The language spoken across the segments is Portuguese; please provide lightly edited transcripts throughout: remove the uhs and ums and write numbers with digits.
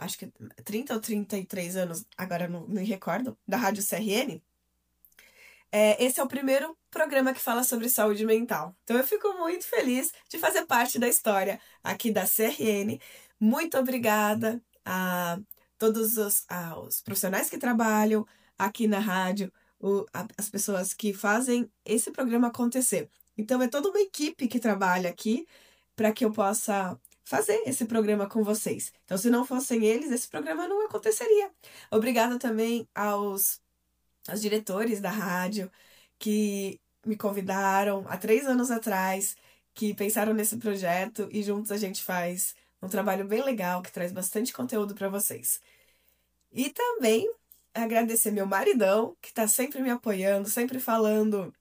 acho que 30 ou 33 anos, agora não me recordo, da Rádio CRN. Esse é o primeiro programa que fala sobre saúde mental. Então eu fico muito feliz de fazer parte da história aqui da CRN. Muito obrigada a todos os profissionais que trabalham aqui na rádio, as pessoas que fazem esse programa acontecer. Então é toda uma equipe que trabalha aqui para que eu possa fazer esse programa com vocês. Então, se não fossem eles, esse programa não aconteceria. Obrigada também aos diretores da rádio que me convidaram há 3 anos atrás, que pensaram nesse projeto e juntos a gente faz um trabalho bem legal que traz bastante conteúdo para vocês. E também agradecer meu maridão, que está sempre me apoiando, sempre falando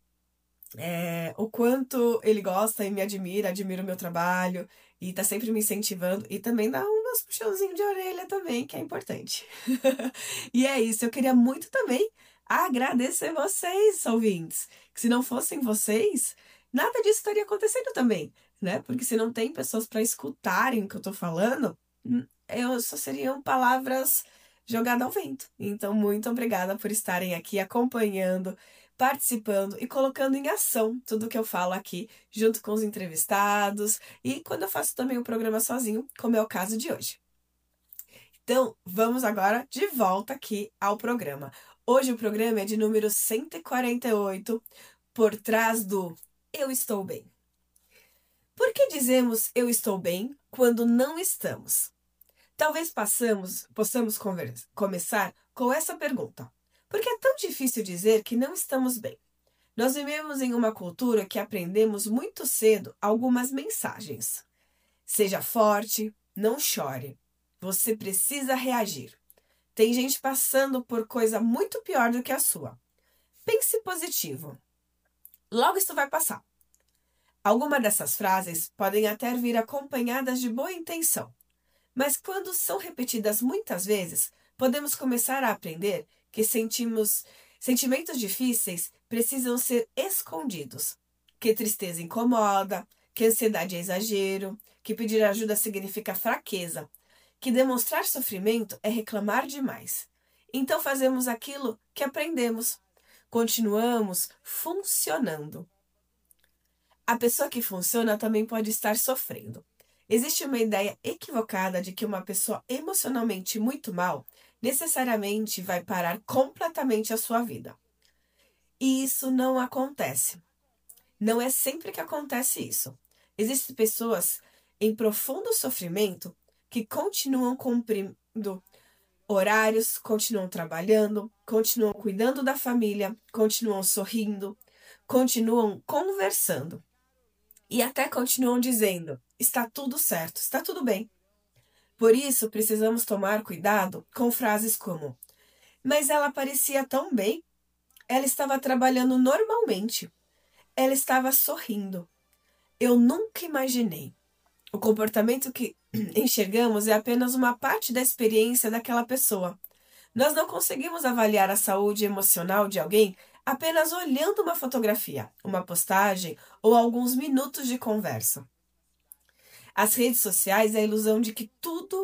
o quanto ele gosta e me admira o meu trabalho e tá sempre me incentivando e também dá uns puxãozinhos de orelha também, que é importante. E é isso, eu queria muito também agradecer vocês, ouvintes, que se não fossem vocês, nada disso estaria acontecendo também, né? Porque se não tem pessoas para escutarem o que eu tô falando, eu só seriam palavras jogadas ao vento. Então, muito obrigada por estarem aqui acompanhando, participando e colocando em ação tudo que eu falo aqui, junto com os entrevistados e quando eu faço também o programa sozinho, como é o caso de hoje. Então, vamos agora de volta aqui ao programa. Hoje o programa é de número 148, por trás do Eu Estou Bem. Por que dizemos eu estou bem quando não estamos? Talvez possamos começar com essa pergunta. Por que é tão difícil dizer que não estamos bem? Nós vivemos em uma cultura que aprendemos muito cedo algumas mensagens. Seja forte, não chore. Você precisa reagir. Tem gente passando por coisa muito pior do que a sua. Pense positivo. Logo isso vai passar. Algumas dessas frases podem até vir acompanhadas de boa intenção. Mas quando são repetidas muitas vezes, podemos começar a aprender que sentimentos difíceis precisam ser escondidos, que tristeza incomoda, que ansiedade é exagero, que pedir ajuda significa fraqueza, que demonstrar sofrimento é reclamar demais. Então fazemos aquilo que aprendemos. Continuamos funcionando. A pessoa que funciona também pode estar sofrendo. Existe uma ideia equivocada de que uma pessoa emocionalmente muito mal necessariamente vai parar completamente a sua vida. E isso não acontece. Não é sempre que acontece isso. Existem pessoas em profundo sofrimento que continuam cumprindo horários, continuam trabalhando, continuam cuidando da família, continuam sorrindo, continuam conversando. E até continuam dizendo: está tudo certo, está tudo bem. Por isso, precisamos tomar cuidado com frases como: mas ela parecia tão bem, ela estava trabalhando normalmente, ela estava sorrindo. Eu nunca imaginei. O comportamento que enxergamos é apenas uma parte da experiência daquela pessoa. Nós não conseguimos avaliar a saúde emocional de alguém apenas olhando uma fotografia, uma postagem ou alguns minutos de conversa. As redes sociais é a ilusão de que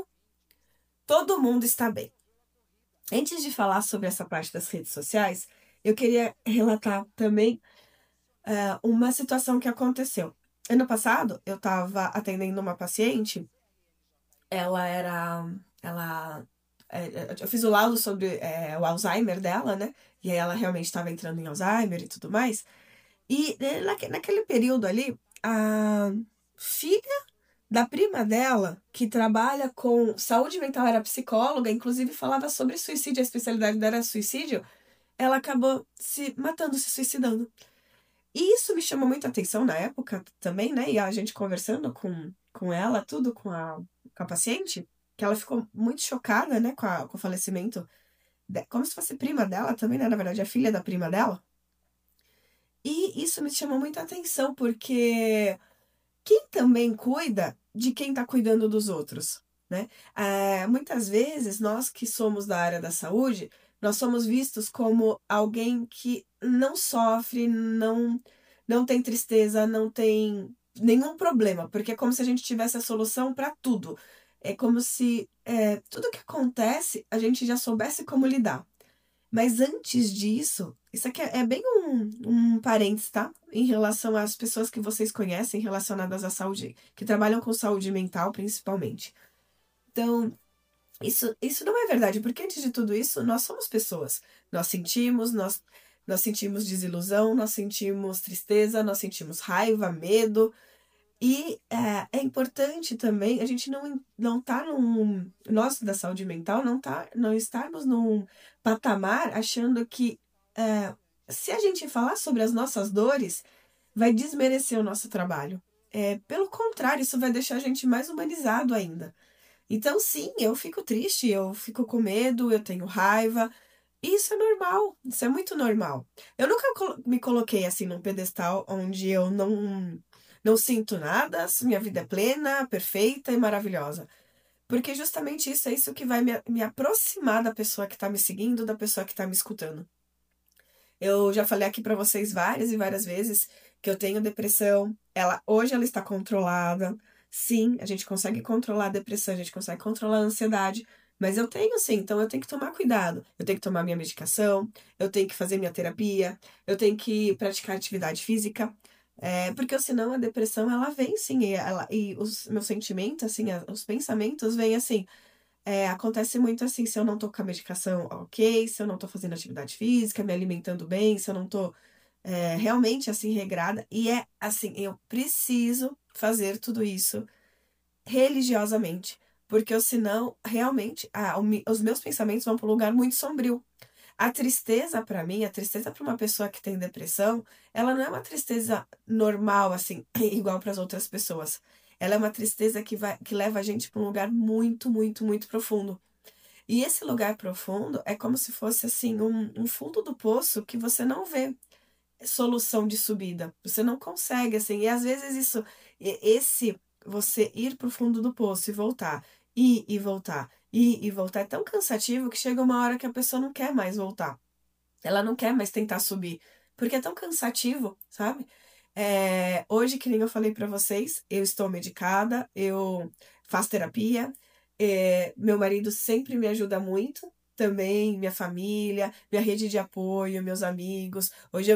todo mundo está bem. Antes de falar sobre essa parte das redes sociais, eu queria relatar também uma situação que aconteceu. Ano passado, eu estava atendendo uma paciente, eu fiz o laudo sobre o Alzheimer dela, né? E aí ela realmente estava entrando em Alzheimer e tudo mais. E naquele período ali, a filha da prima dela, que trabalha com saúde mental, era psicóloga, inclusive falava sobre suicídio, a especialidade dela era suicídio, ela acabou se matando, se suicidando. E isso me chamou muita atenção na época também, né? E a gente conversando com ela, tudo com a paciente, que ela ficou muito chocada, né, com o falecimento, como se fosse prima dela também, né? Na verdade, a filha da prima dela. E isso me chamou muita atenção, porque quem também cuida de quem está cuidando dos outros, né? Muitas vezes, nós que somos da área da saúde, nós somos vistos como alguém que não sofre, não tem tristeza, não tem nenhum problema, porque é como se a gente tivesse a solução para tudo. É como se tudo que acontece a gente já soubesse como lidar. Mas antes disso, isso aqui é bem um parênteses, tá? Em relação às pessoas que vocês conhecem relacionadas à saúde, que trabalham com saúde mental, principalmente. Então, isso não é verdade, porque antes de tudo isso, nós somos pessoas. Nós sentimos desilusão, nós sentimos tristeza, nós sentimos raiva, medo. E é importante também a gente não tá nós da saúde mental não estarmos num patamar achando que se a gente falar sobre as nossas dores, vai desmerecer o nosso trabalho. Pelo contrário, isso vai deixar a gente mais humanizado ainda. Então, sim, eu fico triste, eu fico com medo, eu tenho raiva. E isso é normal, isso é muito normal. Eu nunca me coloquei assim num pedestal onde eu não sinto nada, minha vida é plena, perfeita e maravilhosa. Porque justamente isso é isso que vai me aproximar da pessoa que está me seguindo, da pessoa que está me escutando. Eu já falei aqui para vocês várias e várias vezes que eu tenho depressão. Hoje ela está controlada. Sim, a gente consegue controlar a depressão, a gente consegue controlar a ansiedade, mas eu tenho sim, então eu tenho que tomar cuidado. Eu tenho que tomar minha medicação, eu tenho que fazer minha terapia, eu tenho que praticar atividade física, porque senão a depressão ela vem sim, e os meus sentimentos, assim, os pensamentos vêm assim. Acontece muito assim, se eu não tô com a medicação ok, se eu não tô fazendo atividade física, me alimentando bem, se eu não tô realmente assim regrada. E é assim, eu preciso fazer tudo isso religiosamente, porque senão realmente os meus pensamentos vão para um lugar muito sombrio. A tristeza para mim, a tristeza para uma pessoa que tem depressão, ela não é uma tristeza normal assim, igual para as outras pessoas. Ela é uma tristeza que leva a gente para um lugar muito, muito, muito profundo. E esse lugar profundo é como se fosse assim um fundo do poço que você não vê solução de subida. Você não consegue assim. E às vezes esse você ir para o fundo do poço e voltar, ir e voltar, ir e voltar é tão cansativo que chega uma hora que a pessoa não quer mais voltar. Ela não quer mais tentar subir, porque é tão cansativo, sabe? Hoje, que nem eu falei pra vocês, eu estou medicada, eu faço terapia, meu marido sempre me ajuda muito, também minha família, minha rede de apoio, meus amigos. Hoje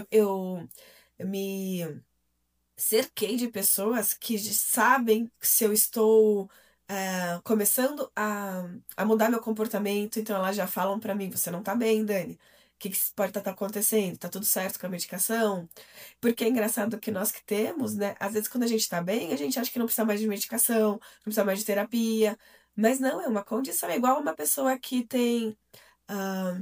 eu me cerquei de pessoas que sabem se eu estou começando a mudar meu comportamento, então elas já falam pra mim: você não tá bem, Dani. O que pode estar acontecendo? Tá tudo certo com a medicação? Porque é engraçado que nós que temos, né? Às vezes, quando a gente tá bem, a gente acha que não precisa mais de medicação, não precisa mais de terapia. Mas não, é uma condição. É igual uma pessoa ah,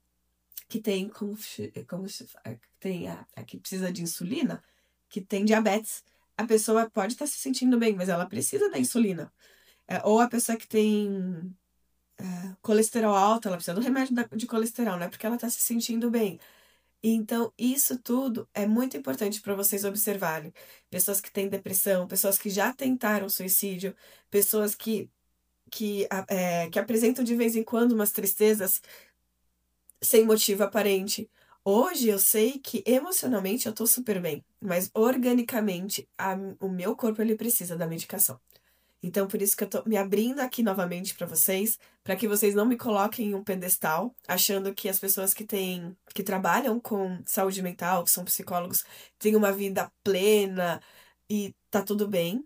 que precisa de insulina, que tem diabetes. A pessoa pode estar se sentindo bem, mas ela precisa da insulina. Ou a pessoa que tem colesterol alto, ela precisa do remédio de colesterol, não é porque ela está se sentindo bem. Então, isso tudo é muito importante para vocês observarem. Pessoas que têm depressão, pessoas que já tentaram suicídio, pessoas que apresentam de vez em quando umas tristezas sem motivo aparente. Hoje eu sei que emocionalmente eu tô super bem, mas organicamente o meu corpo ele precisa da medicação. Então, por isso que eu tô me abrindo aqui novamente para que vocês não me coloquem em um pedestal, achando que as pessoas que trabalham com saúde mental, que são psicólogos, têm uma vida plena e tá tudo bem.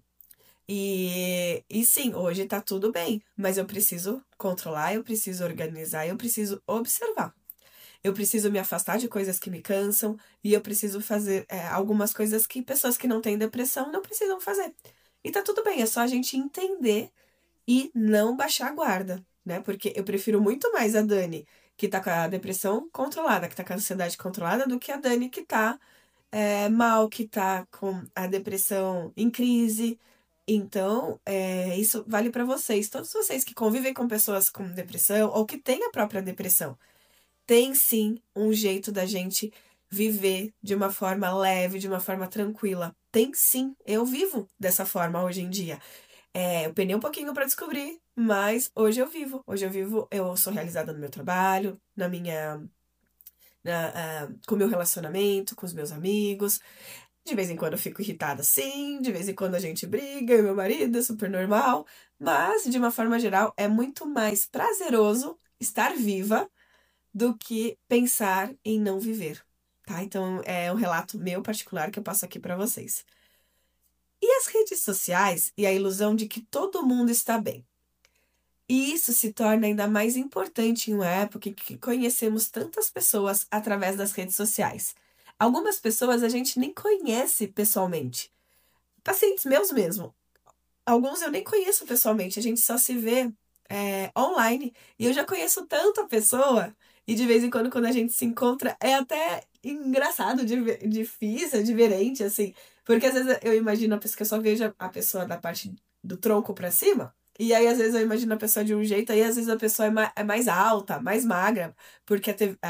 E sim, hoje tá tudo bem, mas eu preciso controlar, eu preciso organizar, eu preciso observar. Eu preciso me afastar de coisas que me cansam e eu preciso fazer algumas coisas que pessoas que não têm depressão não precisam fazer. E tá tudo bem, é só a gente entender e não baixar a guarda, né? Porque eu prefiro muito mais a Dani que tá com a depressão controlada, que tá com a ansiedade controlada, do que a Dani que tá mal, que tá com a depressão em crise. Então, isso vale pra vocês. Todos vocês que convivem com pessoas com depressão ou que têm a própria depressão. Tem sim um jeito da gente viver de uma forma leve, de uma forma tranquila. Tem sim, eu vivo dessa forma hoje em dia. Eu penei um pouquinho para descobrir, mas hoje eu vivo. Hoje eu vivo, eu sou realizada no meu trabalho, com o meu relacionamento, com os meus amigos. De vez em quando eu fico irritada, sim. De vez em quando a gente briga, eu e meu marido, é super normal. Mas, de uma forma geral, é muito mais prazeroso estar viva do que pensar em não viver, tá? Então, é um relato meu particular que eu passo aqui pra vocês. E as redes sociais e a ilusão de que todo mundo está bem. E isso se torna ainda mais importante em uma época em que conhecemos tantas pessoas através das redes sociais. Algumas pessoas a gente nem conhece pessoalmente. Pacientes meus mesmo. Alguns eu nem conheço pessoalmente, a gente só se vê online. E eu já conheço tanto a pessoa, e de vez em quando a gente se encontra, é até engraçado, difícil, diferente, assim. Porque às vezes eu imagino a pessoa, que eu só vejo a pessoa da parte do tronco pra cima. E aí, às vezes, eu imagino a pessoa de um jeito, aí às vezes a pessoa é mais alta, mais magra, porque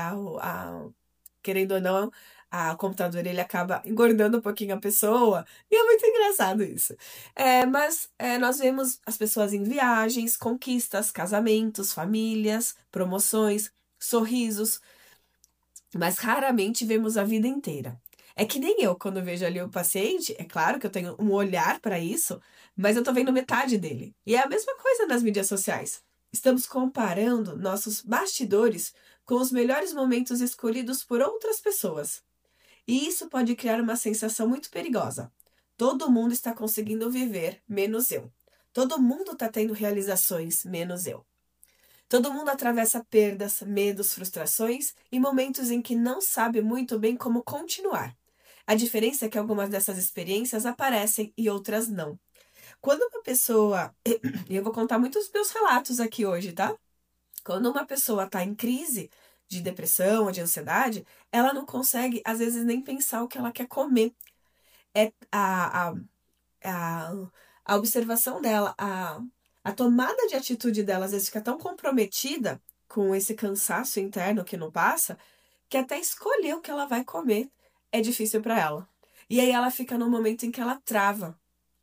querendo ou não, o computador ele acaba engordando um pouquinho a pessoa. E é muito engraçado isso. Mas nós vemos as pessoas em viagens, conquistas, casamentos, famílias, promoções, sorrisos, mas raramente vemos a vida inteira. É que nem eu, quando vejo ali o paciente, é claro que eu tenho um olhar para isso, mas eu tô vendo metade dele. E é a mesma coisa nas mídias sociais. Estamos comparando nossos bastidores com os melhores momentos escolhidos por outras pessoas. E isso pode criar uma sensação muito perigosa. Todo mundo está conseguindo viver, menos eu. Todo mundo está tendo realizações, menos eu. Todo mundo atravessa perdas, medos, frustrações e momentos em que não sabe muito bem como continuar. A diferença é que algumas dessas experiências aparecem e outras não. Quando uma pessoa. E eu vou contar muitos meus relatos aqui hoje, tá? Quando uma pessoa está em crise de depressão ou de ansiedade, ela não consegue, às vezes, nem pensar o que ela quer comer. É a, a observação dela, a tomada de atitude dela, às vezes, fica tão comprometida com esse cansaço interno que não passa, que até escolher o que ela vai comer é difícil para ela. E aí ela fica num momento em que ela trava.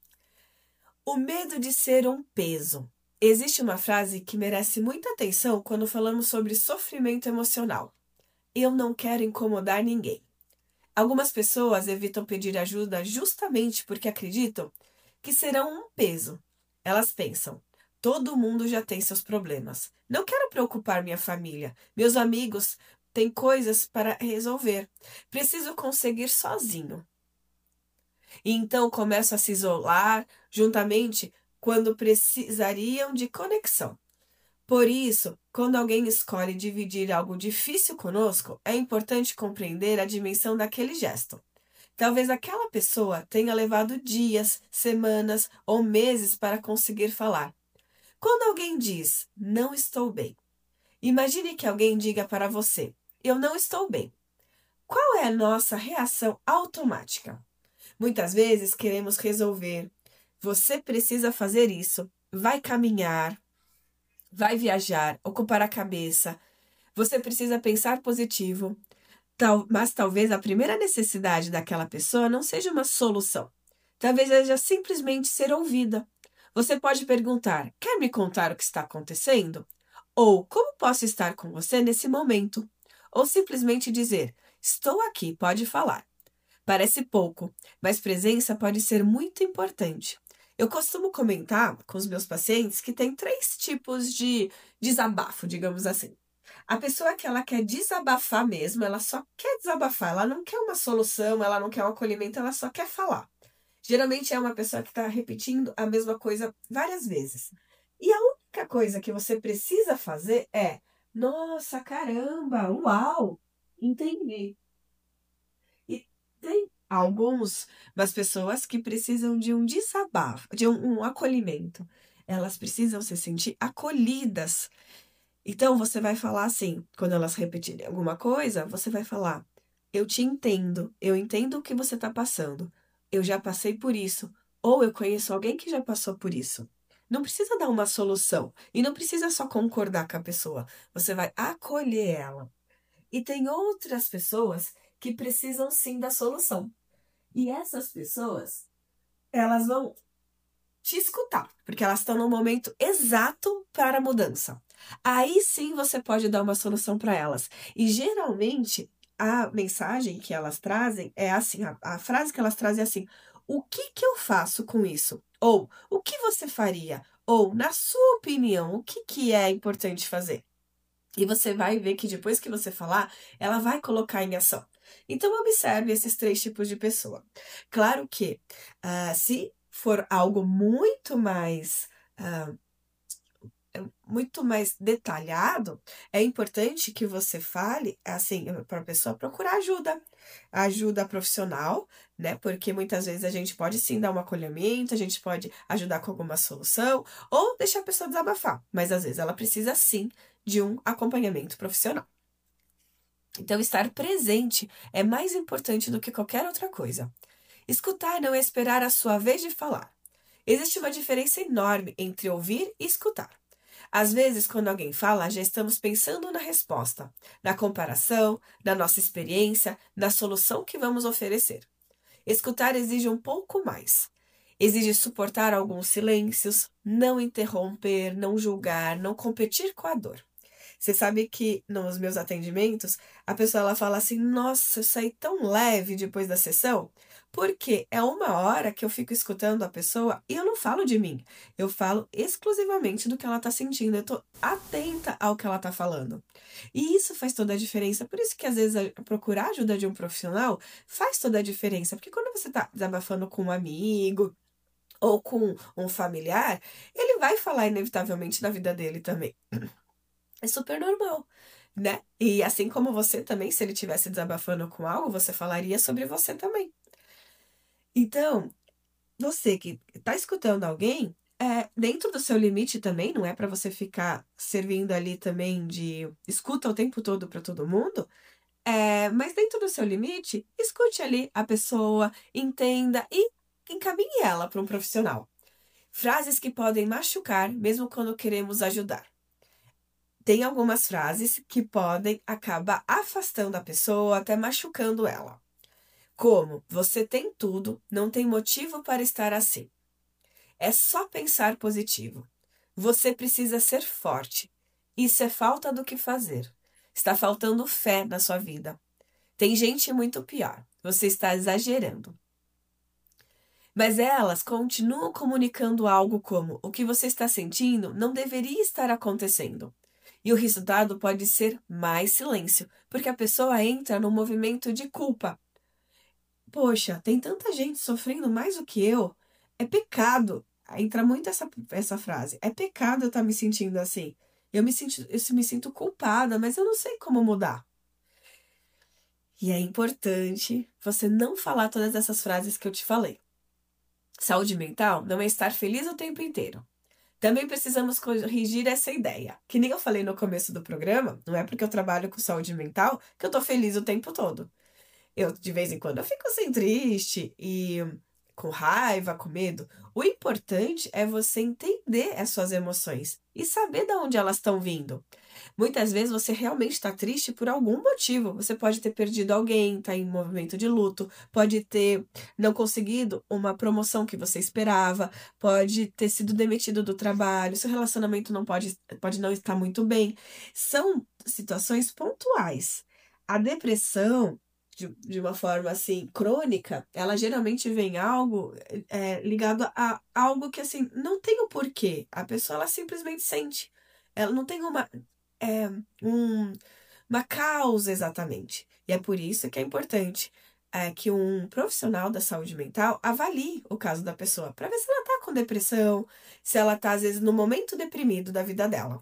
O medo de ser um peso. Existe uma frase que merece muita atenção quando falamos sobre sofrimento emocional. Eu não quero incomodar ninguém. Algumas pessoas evitam pedir ajuda justamente porque acreditam que serão um peso. Elas pensam: todo mundo já tem seus problemas. Não quero preocupar minha família. Meus amigos têm coisas para resolver. Preciso conseguir sozinho. E então começam a se isolar juntamente quando precisariam de conexão. Por isso, quando alguém escolhe dividir algo difícil conosco, é importante compreender a dimensão daquele gesto. Talvez aquela pessoa tenha levado dias, semanas ou meses para conseguir falar. Quando alguém diz, não estou bem, imagine que alguém diga para você, eu não estou bem. Qual é a nossa reação automática? Muitas vezes queremos resolver. Você precisa fazer isso. Vai caminhar, vai viajar, ocupar a cabeça. Você precisa pensar positivo. Mas talvez a primeira necessidade daquela pessoa não seja uma solução. Talvez seja simplesmente ser ouvida. Você pode perguntar: quer me contar o que está acontecendo? Ou como posso estar com você nesse momento? Ou simplesmente dizer: estou aqui, pode falar. Parece pouco, mas presença pode ser muito importante. Eu costumo comentar com os meus pacientes que tem 3 tipos de desabafo, digamos assim. A pessoa que ela quer desabafar mesmo, ela só quer desabafar, ela não quer uma solução, ela não quer um acolhimento, ela só quer falar. Geralmente é uma pessoa que está repetindo a mesma coisa várias vezes. E a única coisa que você precisa fazer é: nossa, caramba, uau, entendi. E tem das pessoas que precisam de um desabafo, de um acolhimento. Elas precisam se sentir acolhidas. Então você vai falar assim, quando elas repetirem alguma coisa, você vai falar: eu te entendo, eu entendo o que você está passando. Eu já passei por isso, ou eu conheço alguém que já passou por isso. Não precisa dar uma solução e não precisa só concordar com a pessoa. Você vai acolher ela. E tem outras pessoas que precisam sim da solução. E essas pessoas, elas vão te escutar, porque elas estão no momento exato para a mudança. Aí sim você pode dar uma solução para elas. E geralmente a mensagem que elas trazem é assim, a frase que elas trazem é assim: o que que eu faço com isso? Ou o que você faria? Ou, na sua opinião, o que que é importante fazer? E você vai ver que depois que você falar, ela vai colocar em ação. Então, observe esses 3 tipos de pessoa. Claro que, se for algo muito mais detalhado, é importante que você fale, assim, para a pessoa procurar ajuda profissional, né? Porque muitas vezes a gente pode sim dar um acolhimento, a gente pode ajudar com alguma solução, ou deixar a pessoa desabafar, mas às vezes ela precisa sim de um acompanhamento profissional. Então, estar presente é mais importante do que qualquer outra coisa. Escutar não é esperar a sua vez de falar. Existe uma diferença enorme entre ouvir e escutar. Às vezes, quando alguém fala, já estamos pensando na resposta, na comparação, na nossa experiência, na solução que vamos oferecer. Escutar exige um pouco mais. Exige suportar alguns silêncios, não interromper, não julgar, não competir com a dor. Você sabe que nos meus atendimentos, a pessoa ela fala assim: nossa, eu saí tão leve depois da sessão, porque é uma hora que eu fico escutando a pessoa e eu não falo de mim, eu falo exclusivamente do que ela tá sentindo, eu tô atenta ao que ela tá falando. E isso faz toda a diferença. Por isso que às vezes procurar a ajuda de um profissional faz toda a diferença, porque quando você tá desabafando com um amigo ou com um familiar, ele vai falar inevitavelmente da vida dele também. É super normal, né? E assim como você também, se ele estivesse desabafando com algo, você falaria sobre você também. Então, você que tá escutando alguém, dentro do seu limite também, não é para você ficar servindo ali também de escuta o tempo todo para todo mundo, mas dentro do seu limite, escute ali a pessoa, entenda e encaminhe ela para um profissional. Frases que podem machucar, mesmo quando queremos ajudar. Tem algumas frases que podem acabar afastando a pessoa, até machucando ela. Como: você tem tudo, não tem motivo para estar assim. É só pensar positivo. Você precisa ser forte. Isso é falta do que fazer. Está faltando fé na sua vida. Tem gente muito pior. Você está exagerando. Mas elas continuam comunicando algo como: o que você está sentindo não deveria estar acontecendo. E o resultado pode ser mais silêncio, porque a pessoa entra num movimento de culpa. Poxa, tem tanta gente sofrendo mais do que eu. É pecado. Entra muito essa frase. É pecado eu estar me sentindo assim. Eu me sinto culpada, mas eu não sei como mudar. E é importante você não falar todas essas frases que eu te falei. Saúde mental não é estar feliz o tempo inteiro. Também precisamos corrigir essa ideia. Que nem eu falei no começo do programa, não é porque eu trabalho com saúde mental que eu tô feliz o tempo todo. De vez em quando, eu fico assim triste e com raiva, com medo. O importante é você entender as suas emoções e saber de onde elas estão vindo. Muitas vezes você realmente está triste por algum motivo. Você pode ter perdido alguém, está em movimento de luto, pode ter não conseguido uma promoção que você esperava, pode ter sido demitido do trabalho, seu relacionamento não pode não estar muito bem. São situações pontuais. A depressão, de uma forma assim crônica, ela geralmente vem algo ligado a algo que assim não tem o porquê. A pessoa ela simplesmente sente. Ela não tem é, um- uma causa exatamente. E é por isso que é importante que um profissional da saúde mental avalie o caso da pessoa, para ver se ela tá com depressão, se ela tá, às vezes, no momento deprimido da vida dela.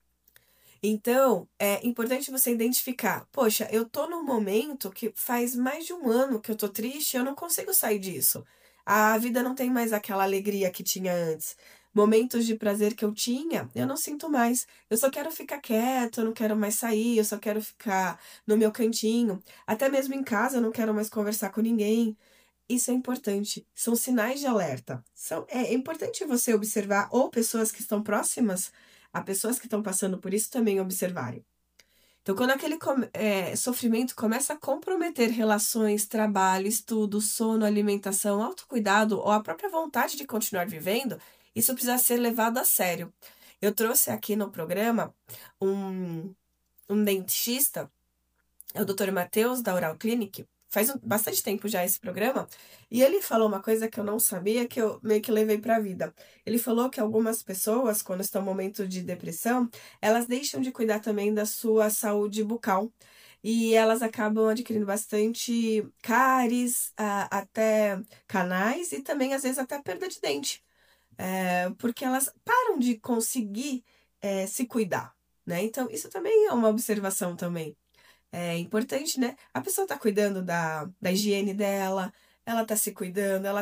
Então, é importante você identificar, poxa, eu tô num momento que faz mais de um ano que eu tô triste, eu não consigo sair disso. A vida não tem mais aquela alegria que tinha antes. Momentos de prazer que eu tinha, eu não sinto mais. Eu só quero ficar quieto, eu não quero mais sair, eu só quero ficar no meu cantinho. Até mesmo em casa, eu não quero mais conversar com ninguém. Isso é importante. São sinais de alerta. É importante você observar, ou pessoas que estão próximas a pessoas que estão passando por isso também observarem. Então, quando aquele sofrimento começa a comprometer relações, trabalho, estudo, sono, alimentação, autocuidado ou a própria vontade de continuar vivendo, isso precisa ser levado a sério. Eu trouxe aqui no programa um dentista é o Dr. Matheus, da Oral Clinic. Faz bastante tempo já esse programa. E ele falou uma coisa que eu não sabia, que eu meio que levei pra vida. Ele falou que algumas pessoas, quando estão no momento de depressão, elas deixam de cuidar também da sua saúde bucal. E elas acabam adquirindo bastante cáries, até canais e também, às vezes, até perda de dente. Porque elas param de conseguir se cuidar, né? Então, isso também é uma observação também. É importante, né? A pessoa tá cuidando da higiene dela, ela tá se cuidando, ela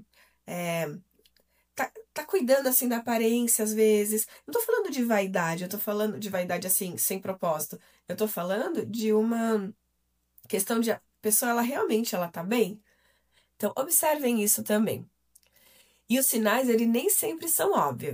é, tá cuidando, assim, da aparência, às vezes. Não tô falando de vaidade, eu tô falando de vaidade, assim, sem propósito. Eu tô falando de uma questão de a pessoa, ela realmente, ela tá bem? Então, observem isso também. E os sinais, ele nem sempre são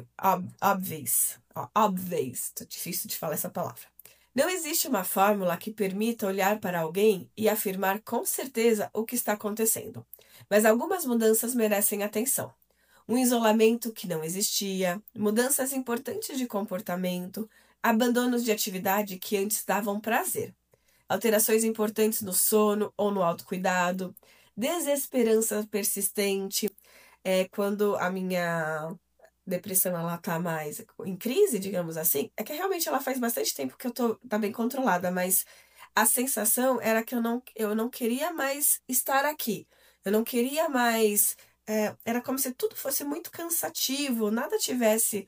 óbvios. Óbvios. Tá difícil de falar essa palavra. Não existe uma fórmula que permita olhar para alguém e afirmar com certeza o que está acontecendo. Mas algumas mudanças merecem atenção. Um isolamento que não existia, mudanças importantes de comportamento, abandonos de atividade que antes davam prazer, alterações importantes no sono ou no autocuidado, desesperança persistente, quando a minha depressão ela tá mais em crise, digamos assim, é que realmente ela faz bastante tempo que tá bem controlada, mas a sensação era que eu não queria mais estar aqui. Eu não queria mais. Era como se tudo fosse muito cansativo, nada tivesse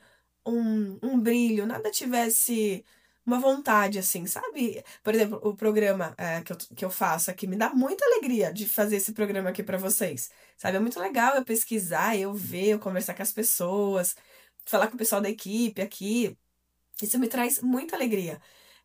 um brilho, nada tivesse uma vontade, assim, sabe? Por exemplo, o programa que eu faço aqui me dá muita alegria de fazer esse programa aqui pra vocês. Sabe? É muito legal eu pesquisar, eu ver, eu conversar com as pessoas, falar com o pessoal da equipe aqui. Isso me traz muita alegria.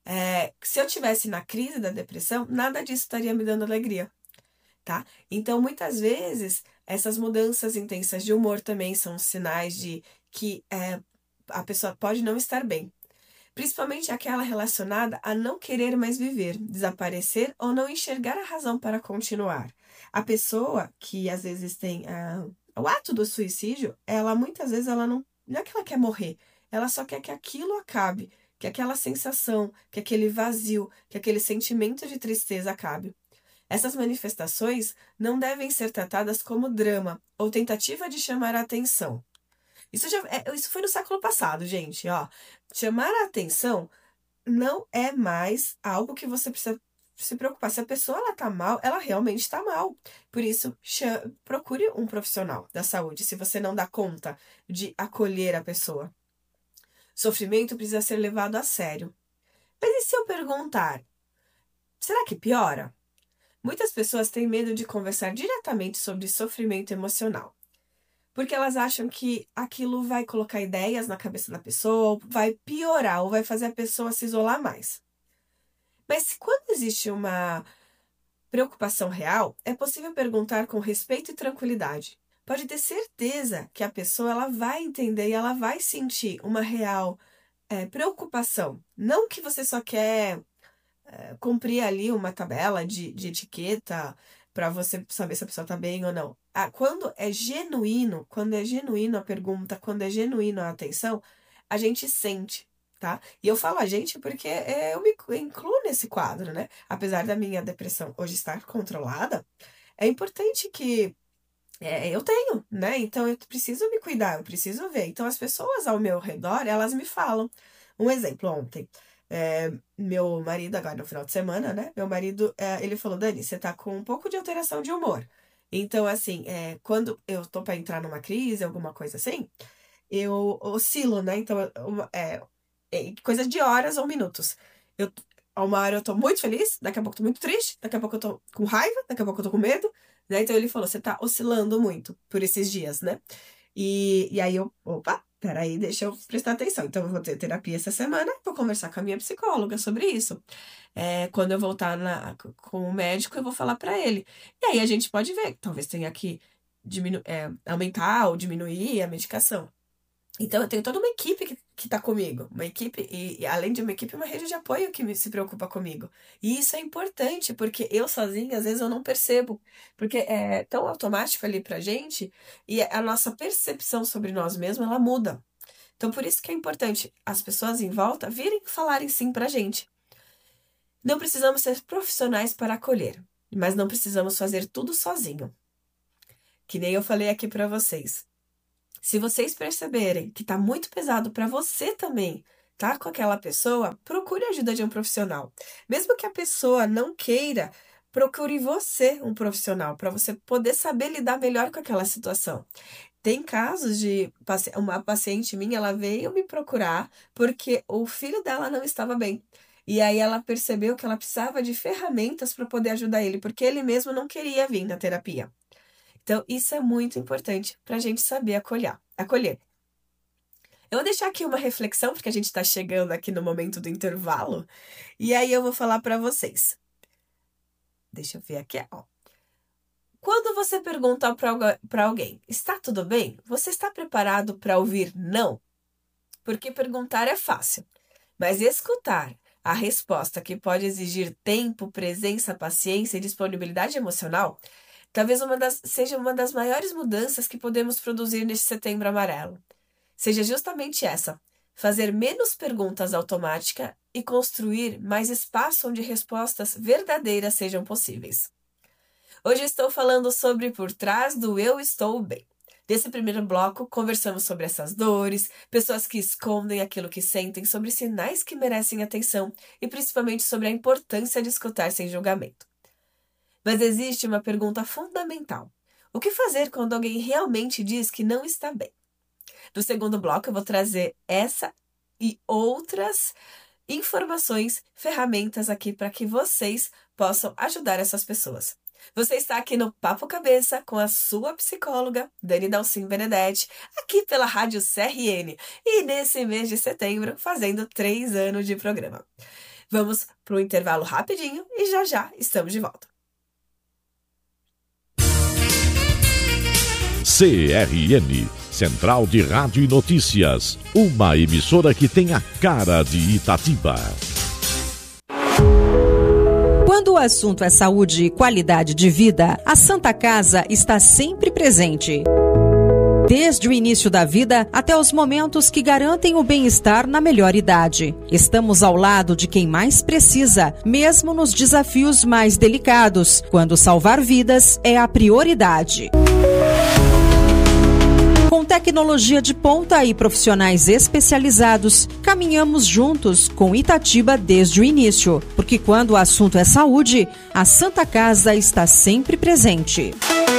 Se eu tivesse na crise da depressão, nada disso estaria me dando alegria, tá? Então, muitas vezes, essas mudanças intensas de humor também são sinais de que a pessoa pode não estar bem. Principalmente aquela relacionada a não querer mais viver, desaparecer ou não enxergar a razão para continuar. A pessoa que às vezes tem o ato do suicídio, ela muitas vezes ela não é que ela quer morrer, ela só quer que aquilo acabe, que aquela sensação, que aquele vazio, que aquele sentimento de tristeza acabe. Essas manifestações não devem ser tratadas como drama ou tentativa de chamar a atenção. Isso foi no século passado, gente, ó. Chamar a atenção não é mais algo que você precisa se preocupar. Se a pessoa ela tá mal, ela realmente está mal. Por isso, procure um profissional da saúde, se você não dá conta de acolher a pessoa. Sofrimento precisa ser levado a sério. Mas e se eu perguntar, será que piora? Muitas pessoas têm medo de conversar diretamente sobre sofrimento emocional. Porque elas acham que aquilo vai colocar ideias na cabeça da pessoa, ou vai piorar, ou vai fazer a pessoa se isolar mais. Mas quando existe uma preocupação real, é possível perguntar com respeito e tranquilidade. Pode ter certeza que a pessoa ela vai entender e ela vai sentir uma real preocupação. Não que você só quer cumprir ali uma tabela de etiqueta para você saber se a pessoa tá bem ou não. Quando é genuíno a pergunta, quando é genuíno a atenção, a gente sente, tá? E eu falo a gente porque eu me incluo nesse quadro, né? Apesar da minha depressão hoje estar controlada, é importante que eu tenho, né? Então eu preciso me cuidar, eu preciso ver. Então as pessoas ao meu redor, elas me falam. Um exemplo, ontem, meu marido, agora no final de semana, né? Meu marido, ele falou, Dani, você tá com um pouco de alteração de humor. Então, assim, quando eu tô pra entrar numa crise, alguma coisa assim, eu oscilo, né? Então, coisa de horas ou minutos. Eu, uma hora eu tô muito feliz, daqui a pouco eu tô muito triste, daqui a pouco eu tô com raiva, daqui a pouco eu tô com medo, né? Então ele falou, você tá oscilando muito por esses dias, né? E aí opa, peraí, deixa eu prestar atenção. Então eu vou ter terapia essa semana, vou conversar com a minha psicóloga sobre isso. Quando eu voltar com o médico, eu vou falar pra ele. E aí a gente pode ver, talvez tenha que aumentar ou diminuir a medicação. Então, eu tenho toda uma equipe que tá comigo. Uma equipe, e além de uma equipe, uma rede de apoio que se preocupa comigo. E isso é importante, porque eu sozinha, às vezes, eu não percebo. Porque é tão automático ali pra gente, e a nossa percepção sobre nós mesmos, ela muda. Então, por isso que é importante as pessoas em volta virem falarem sim pra gente. Não precisamos ser profissionais para acolher, mas não precisamos fazer tudo sozinho. Que nem eu falei aqui para vocês. Se vocês perceberem que tá muito pesado para você também, tá com aquela pessoa, procure a ajuda de um profissional. Mesmo que a pessoa não queira, procure você um profissional para você poder saber lidar melhor com aquela situação. Tem casos de uma paciente minha, ela veio me procurar porque o filho dela não estava bem. E aí ela percebeu que ela precisava de ferramentas para poder ajudar ele, porque ele mesmo não queria vir na terapia. Então, isso é muito importante para a gente saber acolher. Eu vou deixar aqui uma reflexão, porque a gente está chegando aqui no momento do intervalo, e aí eu vou falar para vocês. Deixa eu ver aqui, ó. Quando você pergunta para alguém, está tudo bem? Você está preparado para ouvir não? Porque perguntar é fácil, mas escutar a resposta que pode exigir tempo, presença, paciência e disponibilidade emocional, talvez seja uma das maiores mudanças que podemos produzir neste Setembro Amarelo. Seja justamente essa, fazer menos perguntas automáticas e construir mais espaço onde respostas verdadeiras sejam possíveis. Hoje estou falando sobre por trás do eu estou bem. Nesse primeiro bloco, conversamos sobre essas dores, pessoas que escondem aquilo que sentem, sobre sinais que merecem atenção e principalmente sobre a importância de escutar sem julgamento. Mas existe uma pergunta fundamental. O que fazer quando alguém realmente diz que não está bem? No segundo bloco, eu vou trazer essa e outras informações, ferramentas aqui para que vocês possam ajudar essas pessoas. Você está aqui no Papo Cabeça com a sua psicóloga, Dani Dalcin Benedetti, aqui pela Rádio CRN e nesse mês de setembro, fazendo 3 anos de programa. Vamos para o intervalo rapidinho e já estamos de volta. CRN, Central de Rádio e Notícias, uma emissora que tem a cara de Itatiba. Quando o assunto é saúde e qualidade de vida, a Santa Casa está sempre presente. Desde o início da vida até os momentos que garantem o bem-estar na melhor idade. Estamos ao lado de quem mais precisa, mesmo nos desafios mais delicados, quando salvar vidas é a prioridade. Com tecnologia de ponta e profissionais especializados, caminhamos juntos com Itatiba desde o início, porque quando o assunto é saúde, a Santa Casa está sempre presente.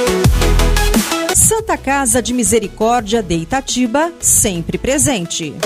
Santa Casa de Misericórdia de Itatiba, sempre presente.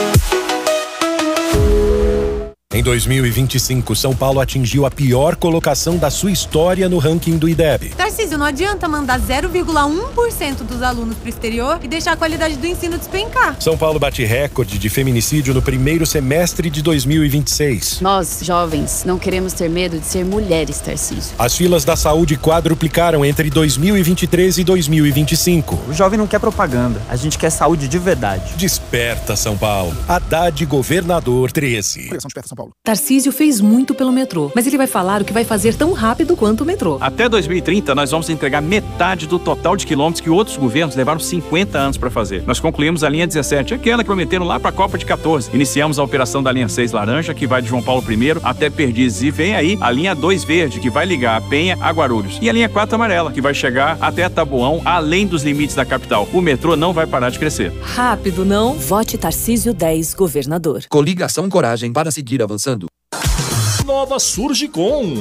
Em 2025, São Paulo atingiu a pior colocação da sua história no ranking do IDEB. Tarcísio, não adianta mandar 0,1% dos alunos para o exterior e deixar a qualidade do ensino despencar. São Paulo bate recorde de feminicídio no primeiro semestre de 2026. Nós, jovens, não queremos ter medo de ser mulheres, Tarcísio. As filas da saúde quadruplicaram entre 2023 e 2025. O jovem não quer propaganda, a gente quer saúde de verdade. Desperta, São Paulo. Haddad, governador 13. Desperta, São Paulo. Tarcísio fez muito pelo metrô, mas ele vai falar o que vai fazer tão rápido quanto o metrô. Até 2030, nós vamos entregar metade do total de quilômetros que outros governos levaram 50 anos para fazer. Nós concluímos a linha 17, aquela que prometeram lá para a Copa de 14. Iniciamos a operação da linha 6 laranja, que vai de João Paulo I até Perdizes. E vem aí a linha 2 verde, que vai ligar a Penha a Guarulhos. E a linha 4 amarela, que vai chegar até Taboão, além dos limites da capital. O metrô não vai parar de crescer. Rápido, não? Vote Tarcísio 10, governador. Coligação Coragem para seguir avançando. Nova Surgicom.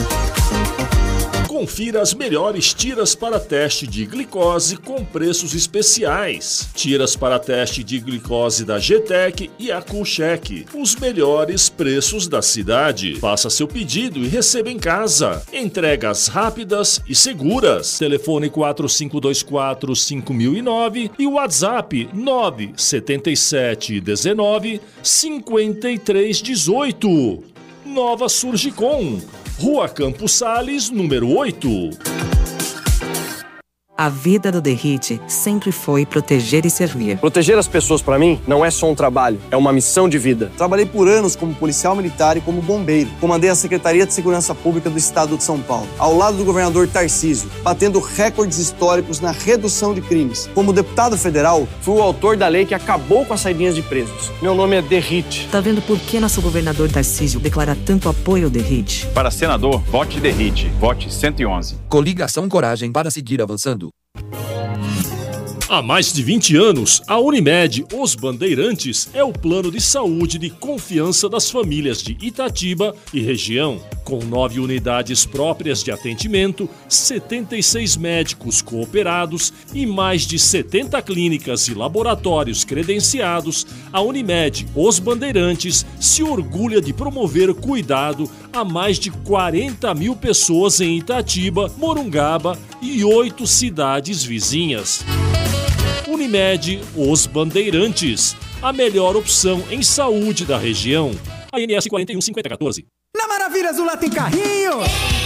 Confira as melhores tiras para teste de glicose com preços especiais. Tiras para teste de glicose da GTEC e a Coolcheck. Os melhores preços da cidade. Faça seu pedido e receba em casa. Entregas rápidas e seguras. Telefone 4524-5009 e o WhatsApp 97719-5318. Nova Surgicom. Rua Campos Sales, número 8. A vida do Derrite sempre foi proteger e servir. Proteger as pessoas, para mim, não é só um trabalho, é uma missão de vida. Trabalhei por anos como policial militar e como bombeiro. Comandei a Secretaria de Segurança Pública do Estado de São Paulo, ao lado do governador Tarcísio, batendo recordes históricos na redução de crimes. Como deputado federal, fui o autor da lei que acabou com as saidinhas de presos. Meu nome é Derrite. Tá vendo por que nosso governador Tarcísio declara tanto apoio ao Derrite? Para senador, vote Derrite. Vote 111. Coligação Coragem para seguir avançando. Há mais de 20 anos, a Unimed Os Bandeirantes é o plano de saúde de confiança das famílias de Itatiba e região. Com 9 unidades próprias de atendimento, 76 médicos cooperados e mais de 70 clínicas e laboratórios credenciados, a Unimed Os Bandeirantes se orgulha de promover cuidado a mais de 40 mil pessoas em Itatiba, Morungaba e 8 cidades vizinhas. Unimed Os Bandeirantes, a melhor opção em saúde da região. ANS 41 5014. Na Maravilhas do Lá tem carrinho!